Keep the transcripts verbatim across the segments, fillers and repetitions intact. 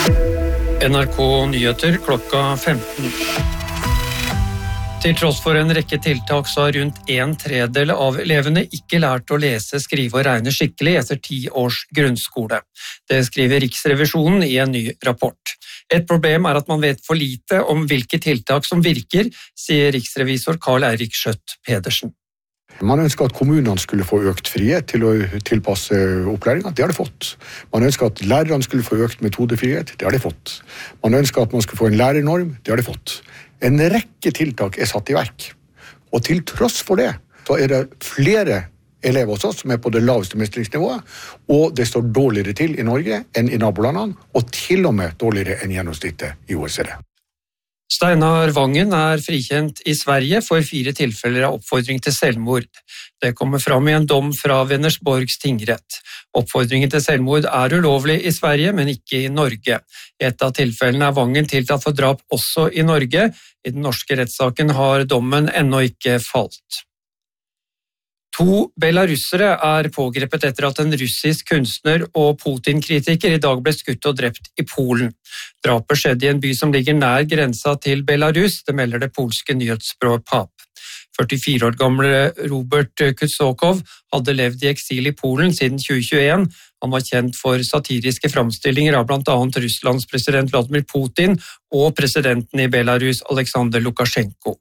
N R K Nyheter klokka femten. Til tross for en rekke tiltak så har rundt en tredel av elevene ikke lært å lese, skrive og regne skikkelig etter ti års grunnskole. Det skriver Riksrevisjonen i en ny rapport. Et problem er at man vet for lite om hvilke tiltak som virker, sier riksrevisor Karl Eirik Skjøtt Pedersen. Man ønsker at kommunene skulle få økt frihet til å tilpasse opplæringen. Det har de fått. Man ønsker at lærerne skulle få økt metodefrihet. Det har de fått. Man ønsker at man skulle få en lærernorm. Det har de fått. En rekke tiltak er satt i verk. Og til tross for det, så er det flere elever hos oss som er på det laveste mestringsnivået, og det står dårligere til i Norge enn i nabolandene, og til og med dårligere enn gjennomsnittet i O E C D. Steinar Vangen er frikjent i Sverige for fire tilfeller av oppfordring til selvmord. Det kommer fram i en dom fra Vänersborgs tingrett. Oppfordringen til selvmord er ulovlig i Sverige, men ikke i Norge. I et av tilfellene er Vangen tiltalt for drap også i Norge. I den norske rettssaken har dommen ennå ikke falt. To belarussere er pågrepet etter at en russisk kunstner og Putin-kritiker i dag ble skutt og drept i Polen. Drapet skjedde i en by som ligger nær grensa til Belarus, det melder det polske nyhetsbyrået P A P. førtifire år gamle Robert Kutsokov hadde levd i eksil i Polen siden tjue tjueen. Han var kjent for satiriske framstillinger av blant annet Russlands president Vladimir Putin og presidenten i Belarus Aleksandr Lukasjenko.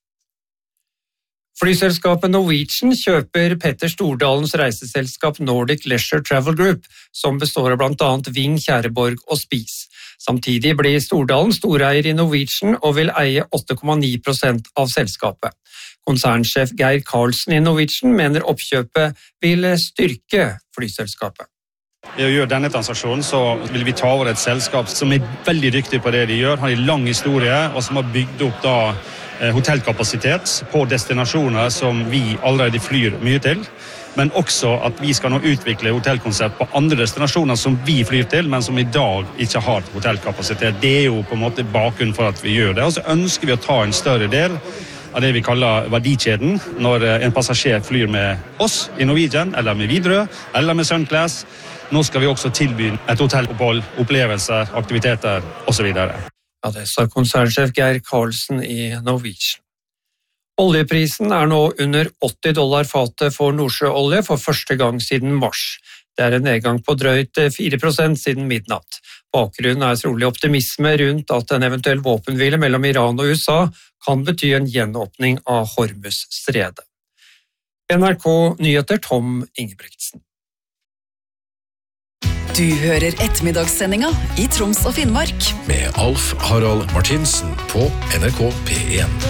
Flyselskapet Norwegian kjøper Petter Stordalens reiseselskap Nordic Leisure Travel Group, som består av blant annet Ving, Kjæreborg og Spis. Samtidig blir Stordalen storeier i Norwegian og vil eie åtte komma ni prosent av selskapet. Konsernsjef Geir Karlsen i Norwegian mener oppkjøpet vil styrke flyselskapet. Ved å gjøre denne transaksjonen så vil vi ta over et selskap som er veldig dyktig på det de gjør, har en lang historie og som har bygd opp da hotellkapasitet på destinasjoner som vi allerede flyr mye til, men også at vi skal nå utvikle hotellkonsept på andre destinasjoner som vi flyr til, men som i dag ikke har hotellkapasitet. Det er jo på en måte bakgrunnen for at vi gjør det, og så ønsker vi å ta en større del av det vi kaller verdikjeden, når en passasjer flyr med oss i Norwegian, eller med Widerøe, eller med Sunclass. Nå skal vi også tilby et hotellopphold, opplevelser, aktiviteter og så videre. Ja, det sa konsernsjef Geir Karlsen i Norwegian. Oljeprisen er nå under åtti dollar fatet for nordsjøolje for første gang siden mars. Det er en nedgang på drøyt fire prosent siden midnatt. Bakgrunnen er trolig optimisme rundt at en eventuell våpenhvile mellom Iran og U S A kan bety en gjenåpning av Hormuz-stredet. N R K Nyheter, Tom Ingebrigtsen. Du hører ettermiddagssendinga i Troms og Finnmark med Alf Harald Martinsen på N R K P en.